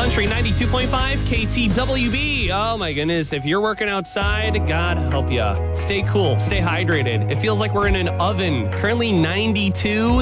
Country 92.5 KTWB. Oh my goodness. If you're working outside, God help ya. Stay cool. Stay hydrated. It feels like we're in an oven. Currently 92.